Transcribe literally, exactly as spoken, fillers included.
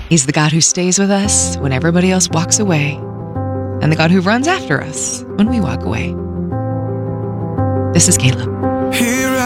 He's the God who stays with us when everybody else walks away, and the God who runs after us when we walk away. This is Caleb. Here